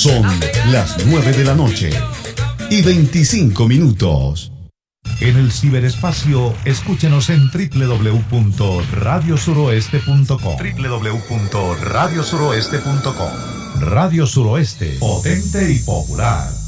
Son las 9 de la noche y 25 minutos. En el ciberespacio, escúchenos en www.radiosuroeste.com. www.radiosuroeste.com. Radio Suroeste, potente y popular.